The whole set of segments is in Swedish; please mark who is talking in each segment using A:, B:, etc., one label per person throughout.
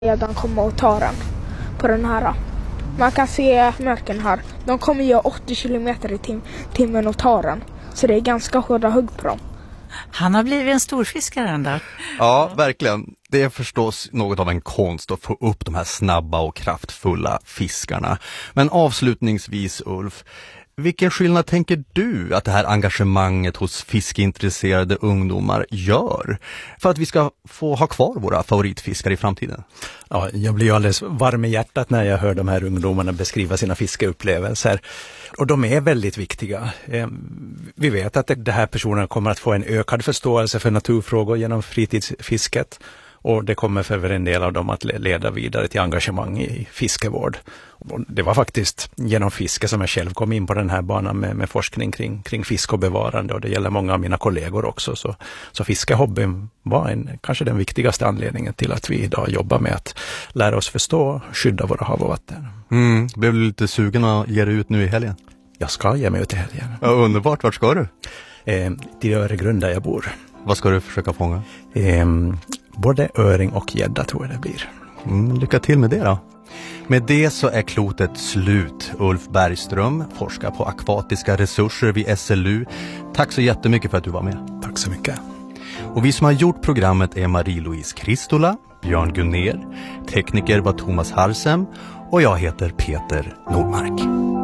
A: de kommer att ta den på den här. Man kan se mörken här. De kommer göra 80 kilometer i timmen och ta den. Så det är ganska hårda hugg på dem.
B: Han har blivit en storfiskare ändå.
C: Ja, verkligen. Det är förstås något av en konst att få upp de här snabba och kraftfulla fiskarna. Men avslutningsvis, Ulf, vilken skillnad tänker du att det här engagemanget hos fiskeintresserade ungdomar gör för att vi ska få ha kvar våra favoritfiskare i framtiden?
D: Ja, jag blir ju alldeles varm i hjärtat när jag hör de här ungdomarna beskriva sina fiskeupplevelser. Och de är väldigt viktiga. Vi vet att de här personerna kommer att få en ökad förståelse för naturfrågor genom fritidsfisket. Och det kommer för en del av dem att leda vidare till engagemang i fiskevård. Och det var faktiskt genom fiske som jag själv kom in på den här banan med forskning kring fisk och bevarande. Och det gäller många av mina kollegor också. Så fiskehobbyn var kanske den viktigaste anledningen till att vi idag jobbar med att lära oss förstå och skydda våra hav och vatten.
C: Blev du lite sugen att ge dig ut nu i helgen?
D: Jag ska ge mig ut i helgen.
C: Ja, underbart. Vart ska du?
D: Till Öregrund där jag bor.
C: Vad ska du försöka fånga?
D: Både öring och gädda tror jag det blir.
C: Lycka till med det då. Med det så är klotet slut. Ulf Bergström forskar på akvatiska resurser vid SLU. Tack så jättemycket för att du var med.
D: Tack så mycket.
C: Och vi som har gjort programmet är Marie-Louise Kristola, Björn Gunner, tekniker var Thomas Harsem och jag heter Peter Nordmark.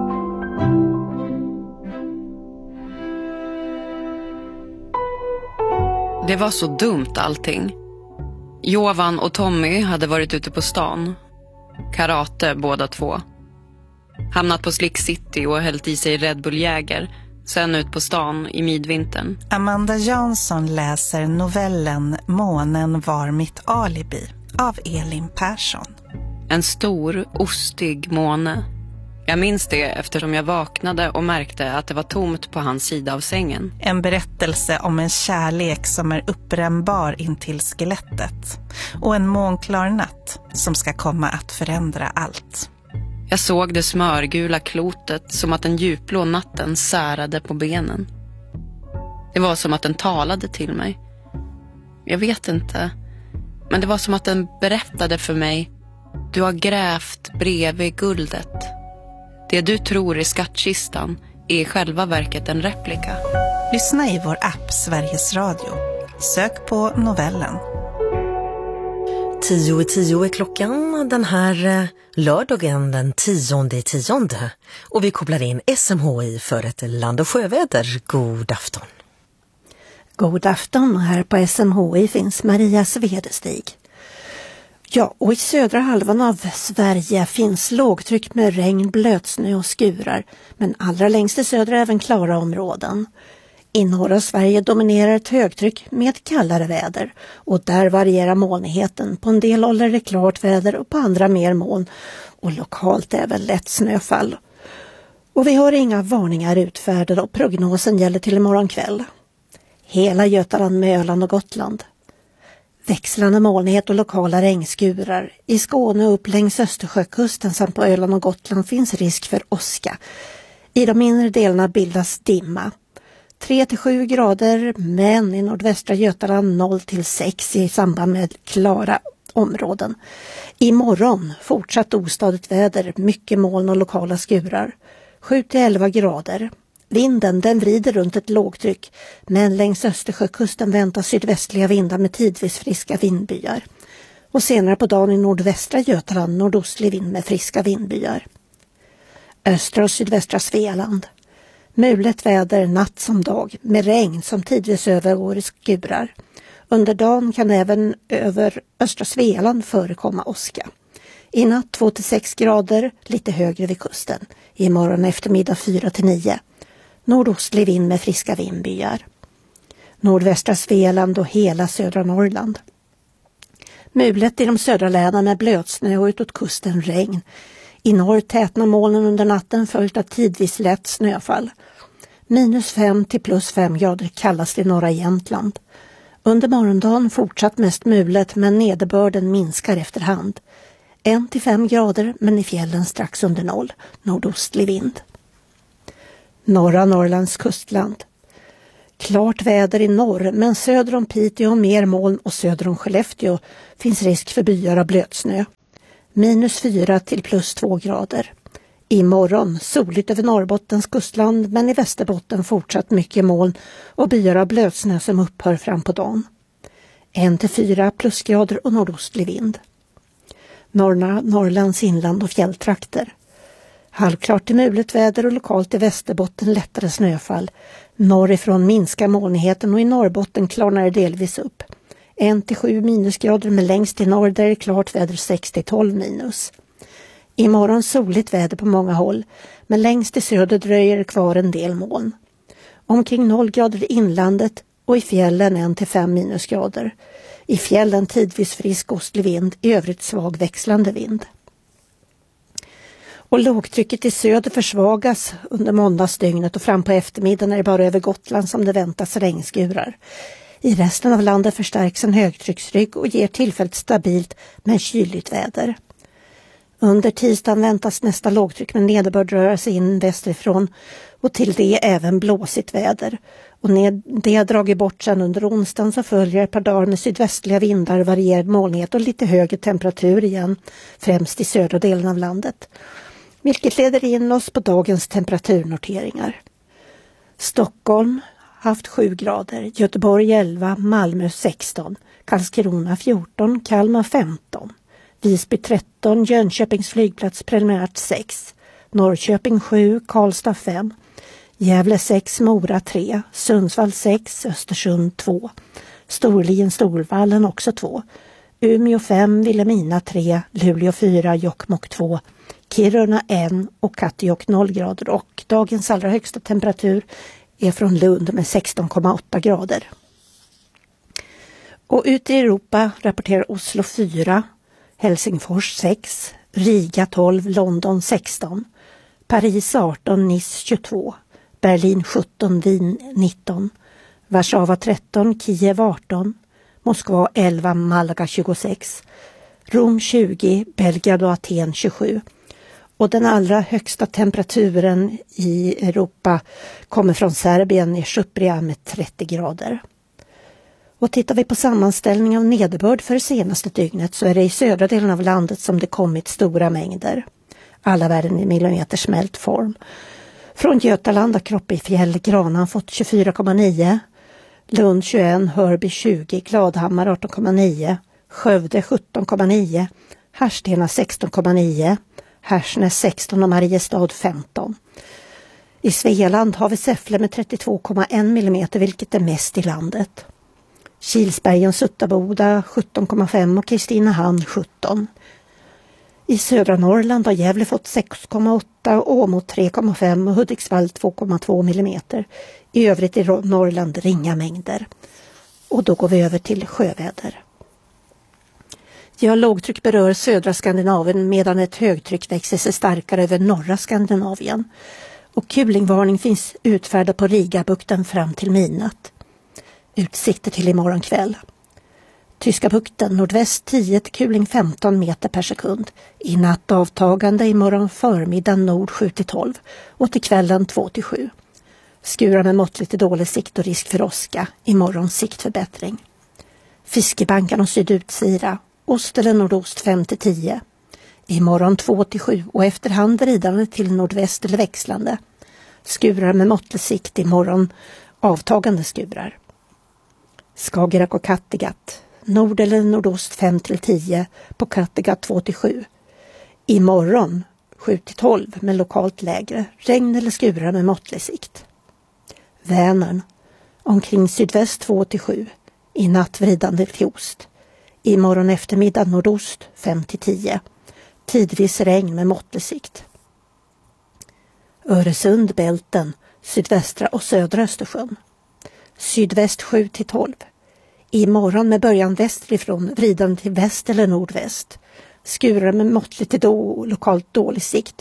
E: Det var så dumt allting. Jovan och Tommy hade varit ute på stan. Karate båda två. Hamnat på Slick City och hällt i sig Red Bull Jäger. Sen ut på stan i midvintern.
F: Amanda Jansson läser novellen Månen var mitt alibi av Elin Persson.
E: En stor, ostig måne. Jag minns det eftersom jag vaknade och märkte att det var tomt på hans sida av sängen.
F: En berättelse om en kärlek som är uppbrännbar intill skelettet. Och en månklar natt som ska komma att förändra allt.
E: Jag såg det smörgula klotet som att den djupblå natten särade på benen. Det var som att den talade till mig. Jag vet inte. Men det var som att den berättade för mig: du har grävt bredvid guldet. Det du tror är skattkistan är i själva verket en replika.
F: Lyssna i vår app Sveriges Radio. Sök på novellen.
G: 10:10 är klockan den här lördagen den 10/10. Och vi kopplar in SMHI för ett land- och sjöväder. God afton.
H: God afton, här på SMHI finns Maria Svedestig. Ja, och i södra halvan av Sverige finns lågtryck med regn, blötsnö och skurar, men allra längst i söder även klara områden. I norra Sverige dominerar ett högtryck med kallare väder och där varierar molnigheten. På en del håll är det klart väder och på andra mer moln och lokalt även lätt snöfall. Och vi har inga varningar utfärdade och prognosen gäller till imorgon kväll. Hela Götaland med Öland och Gotland. Växlande molnighet och lokala regnskurar. I Skåne och upp längs Östersjökusten samt på Öland och Gotland finns risk för åska. I de inre delarna bildas dimma. 3-7 grader, men i nordvästra Götaland 0-6 i samband med klara områden. Imorgon fortsatt ostadigt väder, mycket moln och lokala skurar. 7-11 grader. Vinden den vrider runt ett lågtryck, men längs Östersjökusten väntas sydvästliga vindar med tidvis friska vindbyar. Och senare på dagen i nordvästra Götaland nordostlig vind med friska vindbyar. Östra och sydvästra Svealand. Mulet väder natt som dag med regn som tidvis övergår i skurar. Under dagen kan även över östra Svealand förekomma åska. I natt 2-6 grader, lite högre vid kusten. Imorgon eftermiddag 4-9. Nordostlig vind med friska vindbyar. Nordvästra Svealand och hela södra Norrland. Mulet i de södra länen med blötsnö och utåt kusten regn. I norr tätnar molnen under natten följt av tidvis lätt snöfall. -5 till +5 grader kallast i norra Jämtland. Under morgondagen fortsatt mest mulet men nederbörden minskar efterhand. 1-5 grader men i fjällen strax under 0. Nordostlig vind. Norra Norrlands kustland. Klart väder i norr, men söder om Piteå mer moln och söder om Skellefteå finns risk för byar av blötsnö. -4 till +2 grader. Imorgon soligt över Norrbottens kustland, men i Västerbotten fortsatt mycket moln och byar av blötsnö som upphör fram på dagen. 1 till 4 plusgrader och nordostlig vind. Norra Norrlands inland och fjälltrakter. Halvklart till mulet väder och lokalt i Västerbotten lättare snöfall. Norrifrån minskar molnigheten och i Norrbotten klarnar det delvis upp. 1 till 7 minusgrader, men längst i norr där är klart väder 6 till 12 minus. Imorgon soligt väder på många håll, men längst i söder dröjer det kvar en del moln. Omkring 0 grader i inlandet och i fjällen 1 till 5 minusgrader. I fjällen tidvis frisk ostlig vind, i övrigt svag växlande vind. Och lågtrycket i söder försvagas under måndagsdygnet och fram på eftermiddagen är det bara över Gotland som det väntas regnskurar. I resten av landet förstärks en högtrycksrygg och ger tillfälligt stabilt men kyligt väder. Under tisdagen väntas nästa lågtryck med nederbörd röra sig in västerifrån och till det även blåsigt väder. Och när det har dragit bort sedan under onsdagen så följer ett par dagar med sydvästliga vindar, varierad molnighet och lite högre temperatur igen, främst i södra delen av landet. Vilket leder in oss på dagens temperaturnoteringar. Stockholm haft 7 grader, Göteborg 11, Malmö 16, Karlskrona 14, Kalmar 15, Visby 13, Jönköpings flygplats preliminärt 6, Norrköping 7, Karlstad 5, Gävle 6, Mora 3, Sundsvall 6, Östersund 2, Storlien Storvallen också 2, Umeå 5, Vilhelmina 3, Luleå 4, Jokkmokk 2, Kiruna 1 och Kattejock 0 grader och dagens allra högsta temperatur är från Lund med 16,8 grader. Och ute i Europa rapporterar Oslo 4, Helsingfors 6, Riga 12, London 16, Paris 18, Nice 22, Berlin 17, Wien 19, Warszawa 13, Kiev 18, Moskva 11, Malaga 26, Rom 20, Belgrad och Aten 27. Och den allra högsta temperaturen i Europa kommer från Serbien i Sjupria med 30 grader. Och tittar vi på sammanställning av nederbörd för det senaste dygnet så är det i södra delen av landet som det kommit stora mängder. Alla värden i millimeter smält form. Från Götaland har Kroppefjäll Granan fått 24,9, Lund 21, Hörby 20, Gladhammar 18,9, Skövde 17,9, Härstena 16,9, Härsnäs 16 och Mariestad 15. I Svealand har vi Säffle med 32,1 millimeter vilket är mest i landet. Kilsbergen, Suttaboda 17,5 och Kristinehamn 17. I södra Norrland har Gävle fått 6,8 och Åmot 3,5 och Hudiksvall 2,2 millimeter. I övrigt i Norrland ringa mängder. Och då går vi över till sjöväder. Ja, lågtryck berör södra Skandinavien medan ett högtryck växer sig starkare över norra Skandinavien. Och kulingvarning finns utfärdad på Rigabukten fram till midnatt. Utsikter till imorgon kväll. Tyska bukten nordväst 10 till kuling 15 meter per sekund. I natt avtagande imorgon förmiddag nord 7 till 12 och till kvällen 2 till 7. Skurar med måttligt till dålig sikt och risk för åska. Imorgon siktförbättring. Fiskebankan och sydutsira. Ost eller nordost 5 till 10. Imorgon 2 till 7 och efterhand vridande till nordväst eller växlande. Skurar med måttlig sikt imorgon avtagande skurar. Skagerrak och Kattegatt. Nord eller nordost 5 till 10, på Kattegatt 2 till 7. Imorgon 7 till 12 med lokalt lägre, regn eller skurar med måttlig sikt. Vänern. Omkring sydväst 2 till 7, i natt vridande till ost. Imorgon eftermiddag nordost 5 till 10, tidvis regn med måttlig sikt. Öresund, Bälten, sydvästra och södra Östersjön. Sydväst 7 till 12. Imorgon med början västerifrån vridande till väst eller nordväst. Skurar med måttligt till lokalt dålig sikt.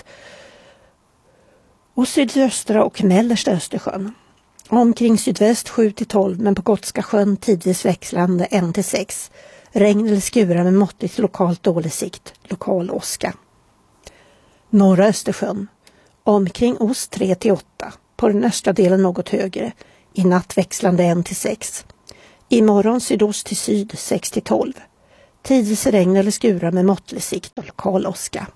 H: Och sydöstra och mellersta Östersjön. Omkring sydväst 7 till 12 men på Gotska sjön tidvis växlande 1 till 6. Regn eller skurar med måttligt till lokalt dålig sikt. Lokal åska. Norra Östersjön. Omkring ost 3 till 8. På den östra delen något högre. I natt växlande 1-6. Imorgon sydost till syd 6-12. Tidvis regn eller skurar med måttlig sikt och lokal åska.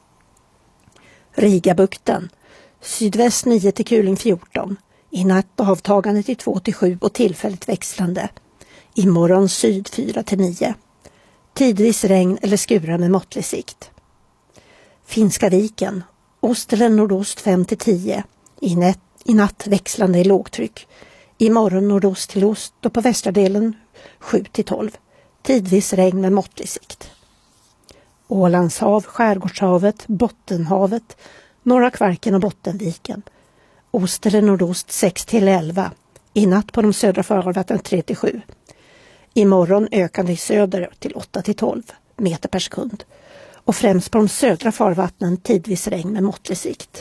H: Rigabukten. Sydväst 9 till kuling 14. I natt avtagande till 2-7 och tillfälligt växlande. Imorgon syd 4-9. Tidvis regn eller skurar med måttlig sikt. Finska viken. Ost eller nordost 5-10. I natt växlande i lågtryck. Imorgon nordost till ost och på västra delen 7-12. Tidvis regn med måttlig sikt. Ålandshav, Skärgårdshavet, Bottenhavet, Norra Kvarken och Bottenviken. Ost eller nordost 6-11. I natt på de södra farvattnen 3-7. Imorgon ökande i söder till 8-12 meter per sekund. Och främst på de södra farvattnen tidvis regn med måttlig sikt.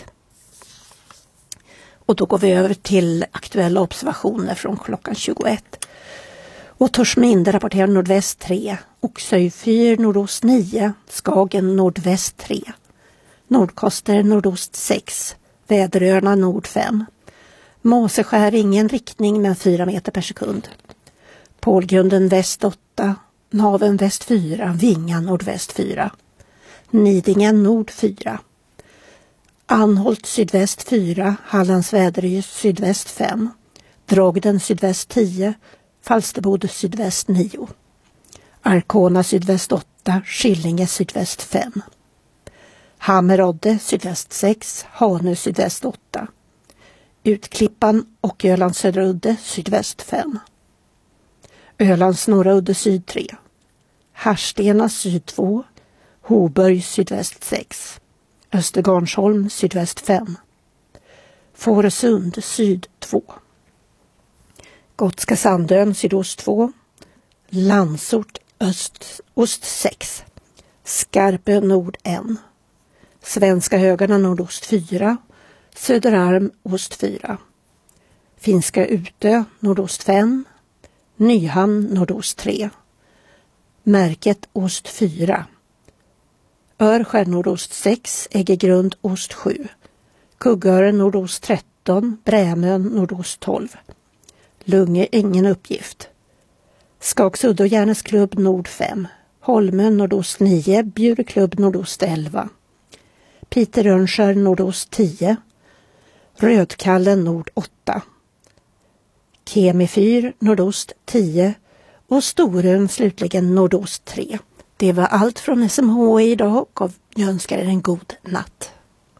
H: Och då går vi över till aktuella observationer från klockan 21. Och Torsminde rapporterar nordväst 3, Oxöj 4 nordost 9, Skagen nordväst 3, Nordkoster nordost 6, Väderöarna nord 5, Måseskär ingen riktning men 4 meter per sekund, Pålgrunden väst 8, Naven väst 4, Vingan nordväst 4, Nidingen nord 4, Anholt sydväst 4, Hallands Väderö sydväst 5, Drogden sydväst 10, Falsterbo sydväst 9, Arkona sydväst 8, Skillinge sydväst 5, Hammerodde sydväst 6, Hanö sydväst 8, Utklippan och Ölands södra udde sydväst 5, Ölands norra udde syd 3, Härstena syd 2, Hoburg sydväst 6, Östergarnsholm sydväst 5, Fårösund syd 2, Gotska Sandön sydost 2, Landsort ost 6, Skarpö nord 1, Svenska Högarna nordost 4, Söderarm ost 4, Finska Utö nordost 5, Nyhamn nordost 3, Märket ost 4, Örskär nordost 6, Äggegrund ost 7, Kuggören nordost 13, Brämön nordost 12, Lunge ingen uppgift. Skagsudd och Järnesklubb nord 5, Holmen nordost 9, Bjureklubb nordost 11, Piterönskär nordost 10, Rödkallen nord 8, Kemifyr nordost 10 och Storön slutligen nordost 3. Det var allt från SMHI idag och jag önskar er en god natt.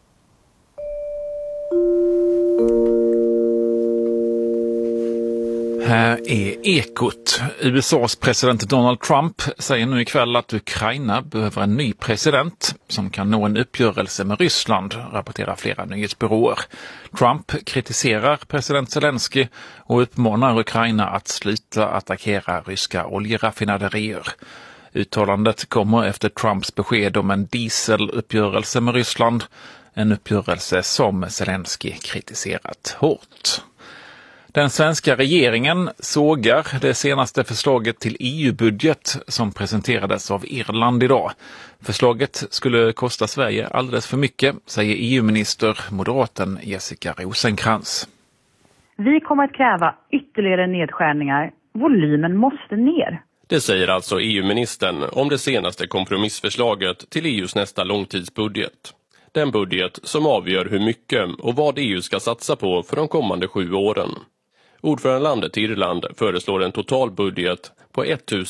I: Här är Ekot. USAs president Donald Trump säger nu ikväll att Ukraina behöver en ny president som kan nå en uppgörelse med Ryssland, rapporterar flera nyhetsbyråer. Trump kritiserar president Zelensky och uppmanar Ukraina att sluta attackera ryska oljeraffinaderier. Uttalandet kommer efter Trumps besked om en dieseluppgörelse med Ryssland, en uppgörelse som Zelensky kritiserat hårt. Den svenska regeringen sågar det senaste förslaget till EU-budget som presenterades av Irland idag. Förslaget skulle kosta Sverige alldeles för mycket, säger EU-minister moderaten Jessica Rosenkrantz.
J: Vi kommer att kräva ytterligare nedskärningar. Volymen måste ner.
K: Det säger alltså EU-ministern om det senaste kompromissförslaget till EUs nästa långtidsbudget. Den budget som avgör hur mycket och vad EU ska satsa på för de kommande 7 åren. Ordförandelandet Irland föreslår en total budget på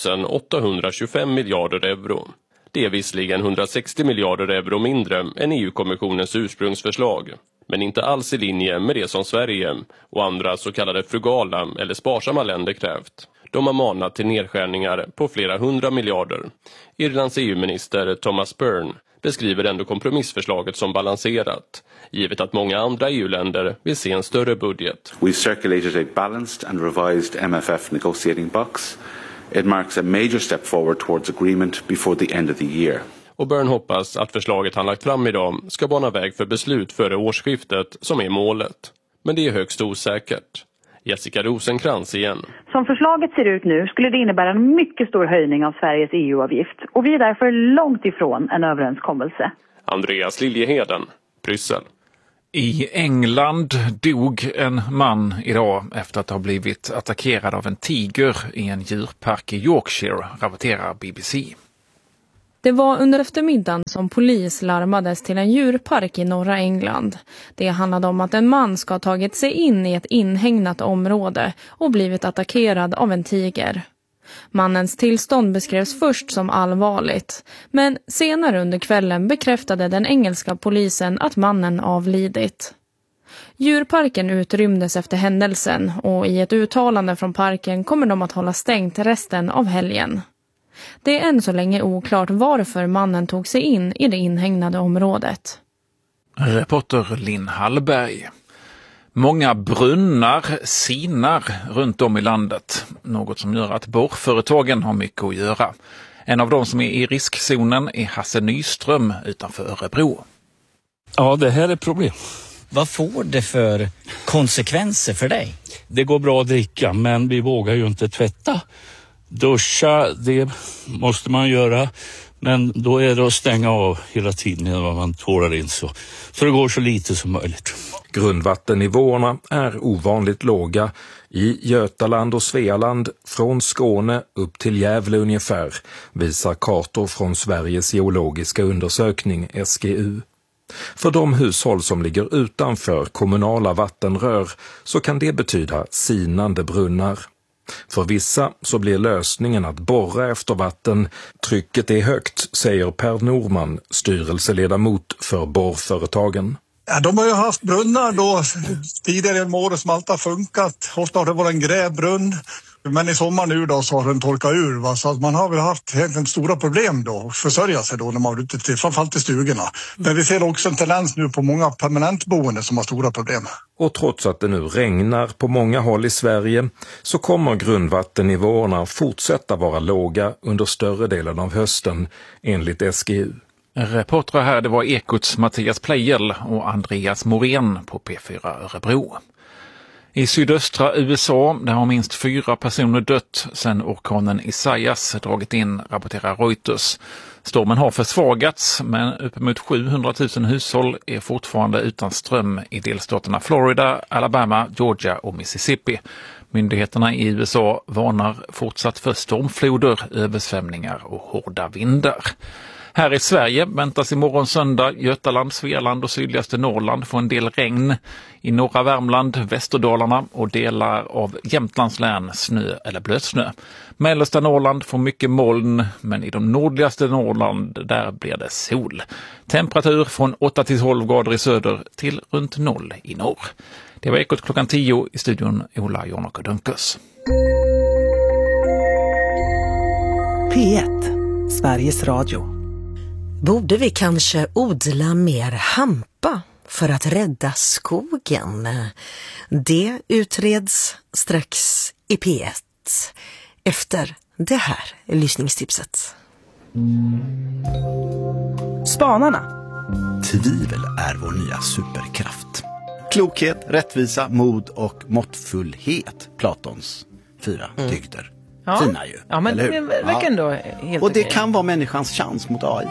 K: 1825 miljarder euro. Det är visserligen 160 miljarder euro mindre än EU-kommissionens ursprungsförslag, men inte alls i linje med det som Sverige och andra så kallade frugala eller sparsamma länder krävt. De har manat till nedskärningar på flera 100 miljarder. Irlands EU-minister Thomas Byrne beskriver ändå kompromissförslaget som balanserat, givet att många andra EU-länder vill se en större budget.
L: We've circulated a balanced and revised MFF negotiating box. It marks a major step forward towards agreement before the end of the year.
K: Och Byrne hoppas att förslaget han lagt fram idag ska bana väg för beslut före årsskiftet som är målet. Men det är högst osäkert. Jessica Rosenkrantz igen.
J: Som förslaget ser ut nu skulle det innebära en mycket stor höjning av Sveriges EU-avgift och vi är därför långt ifrån en överenskommelse.
K: Andreas Liljeheden, Bryssel.
I: I England dog en man idag efter att ha blivit attackerad av en tiger i en djurpark i Yorkshire, rapporterar BBC.
M: Det var under eftermiddagen som polis larmades till en djurpark i norra England. Det handlade om att en man ska ha tagit sig in i ett inhägnat område och blivit attackerad av en tiger. Mannens tillstånd beskrevs först som allvarligt, men senare under kvällen bekräftade den engelska polisen att mannen avlidit. Djurparken utrymdes efter händelsen och i ett uttalande från parken kommer de att hålla stängt resten av helgen. Det är än så länge oklart varför mannen tog sig in i det inhägnade området.
I: Reporter Linn Hallberg. Många brunnar sinar runt om i landet, något som gör att borrföretagen har mycket att göra. En av de som är i riskzonen är Hasse Nyström utanför Örebro.
N: Ja, det här är ett problem.
O: Vad får det för konsekvenser för dig?
N: Det går bra att dricka, men vi vågar ju inte tvätta. Duscha, det måste man göra, men då är det att stänga av hela tiden när man tårar in så det går så lite som möjligt.
P: Grundvattennivåerna är ovanligt låga i Götaland och Svealand, från Skåne upp till Gävle ungefär, visar kartor från Sveriges geologiska undersökning, SGU. För de hushåll som ligger utanför kommunala vattenrör så kan det betyda sinande brunnar. För vissa så blir lösningen att borra efter vatten. Trycket är högt, säger Per Norman, styrelseledamot för borrföretagen.
Q: Ja, de har ju haft brunnar då tidigare i året som alltid har funkat. Ofta har det varit en grävbrunn. Men i sommar nu då så har den torkat ur. Va? Så att man har väl haft egentligen stora problem då att försörja sig då när man är ute till, framförallt i stugorna. Men vi ser också en tendens nu på många permanentboende som har stora problem.
P: Och trots att det nu regnar på många håll i Sverige så kommer grundvattennivåerna fortsätta vara låga under större delen av hösten enligt SGU.
I: Reportrar här, det var Ekots Mattias Plejel och Andreas Morén på P4 Örebro. I sydöstra USA där har minst 4 personer dött sedan orkanen Isaias dragit in, rapporterar Reuters. Stormen har försvagats, men uppemot 700 000 hushåll är fortfarande utan ström i delstaterna Florida, Alabama, Georgia och Mississippi. Myndigheterna i USA varnar fortsatt för stormfloder, översvämningar och hårda vindar. Här i Sverige väntas imorgon söndag Götaland, Svealand och sydligaste Norrland få en del regn. I norra Värmland, Västerdalarna och delar av Jämtlands län snö eller blötsnö. Mellersta Norrland får mycket moln, men i de nordligaste Norrland där blir det sol. Temperatur från 8 till 12 grader i söder till runt 0 i norr. Det var Ekot klockan 10 i studion Ola Jonok och Dunkers.
R: P1, Sveriges Radio.
G: Borde vi kanske odla mer hampa för att rädda skogen? Det utreds strax i P1 efter det här lyssningstipset.
R: Spanarna.
S: Tvivel är vår nya superkraft. Klokhet, rättvisa, mod och måttfullhet. Platons 4 dygder.
R: Ja.
S: Fina ju,
R: ja, men
S: eller
R: det
S: hur?
R: verkar ändå helt
S: och det
R: okej.
S: kan vara människans chans mot AI.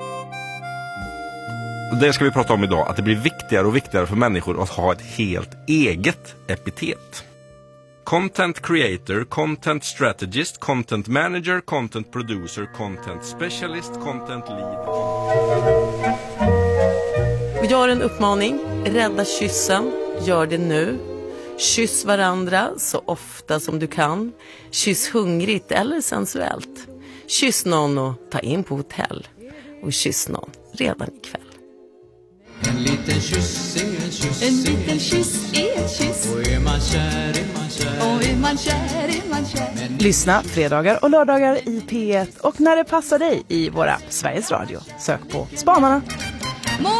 T: Det ska vi prata om idag, att det blir viktigare och viktigare för människor att ha ett helt eget epitet. Content creator, content strategist, content manager, content producer, content specialist, content lead.
U: Vi gör en uppmaning, rädda kyssen, gör det nu. Kyss varandra så ofta som du kan. Kyss hungrigt eller sensuellt. Kyss någon och ta in på hotell. Och kyss någon redan ikväll.
V: En liten kyss är en kyss.
W: En liten kyss är en kyss.
V: Och är man kär är man kär.
W: Och är man kär är man kär.
R: Lyssna fredagar och lördagar i P1 och när det passar dig i våra Sveriges Radio. Sök på Spanarna.